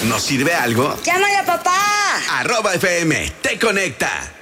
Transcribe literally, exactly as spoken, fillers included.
¿Nos sirve algo? ¡Llámale a papá! Arroba F M te conecta.